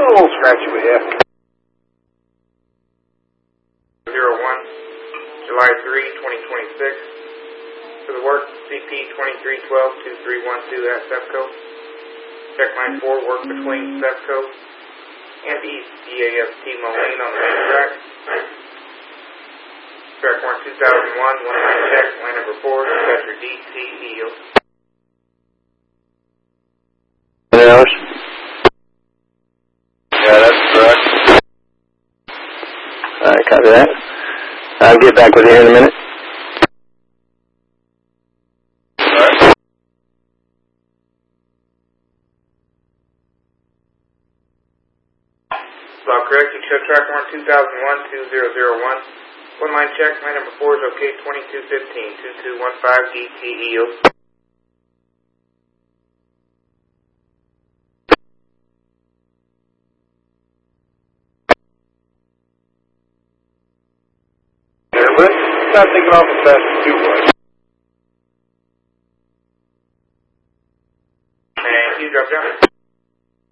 a little scratchy, but yeah. 01, July 3, 2026. For the work, CP 2312-2312 at SEPCO. Check line 4, work between SEPCO and East DAFT Moline on the main track. Track 1 2001, one line check, line number 4, Dr. DT Eels. Hours? Yeah, that's correct. Alright, copy that. I'll get back with you here in a minute. Alright. Law correct, you show track 1 2001-2001. One line check, line number 4 is okay, 2215-2215 DT Eels. But it's not taking off as fast as you would. And you drop down.